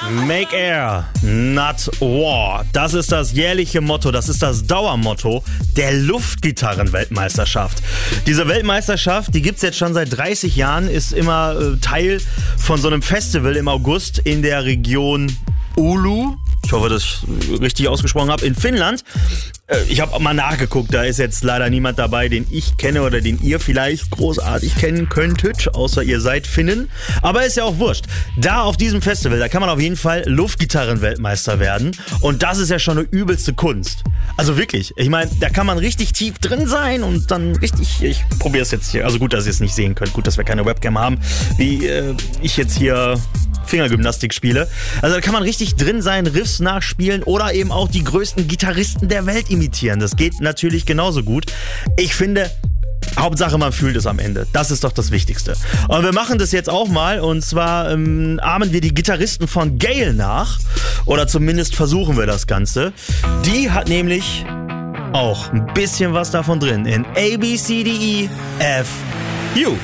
Make Air, not War. Das ist das jährliche Motto, das ist das Dauermotto der Luftgitarren-Weltmeisterschaft. Diese Weltmeisterschaft, die gibt's jetzt schon seit 30 Jahren, ist immer Teil von so einem Festival im August in der Region Oulu. Ich hoffe, dass ich richtig ausgesprochen habe, in Finnland. Ich habe mal nachgeguckt, da ist jetzt leider niemand dabei, den ich kenne oder den ihr vielleicht großartig kennen könntet, außer ihr seid Finnen. Aber ist ja auch wurscht. Da auf diesem Festival, da kann man auf jeden Fall Luftgitarren-Weltmeister werden. Und das ist ja schon eine übelste Kunst. Also wirklich, ich meine, da kann man richtig tief drin sein und dann richtig, ich probiere es jetzt hier, also gut, dass ihr es nicht sehen könnt, gut, dass wir keine Webcam haben, wie ich jetzt hier Fingergymnastik spiele. Also da kann man richtig drin sein, Riffs nachspielen oder eben auch die größten Gitarristen der Welt imitieren. Das geht natürlich genauso gut. Ich finde, Hauptsache man fühlt es am Ende. Das ist doch das Wichtigste. Und wir machen das jetzt auch mal und zwar ahmen wir die Gitarristen von Gale nach oder zumindest versuchen wir das Ganze. Die hat nämlich auch ein bisschen was davon drin in A, B, C, D, E, F, U.